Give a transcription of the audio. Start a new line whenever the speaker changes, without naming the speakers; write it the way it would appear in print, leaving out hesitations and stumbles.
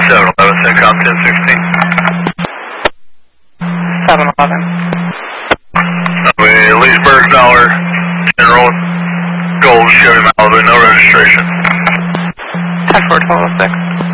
711, Syncom 1016.
711.
Leesburg Dollar, General Gold, Chevy Malibu, no registration.
10-4-1206.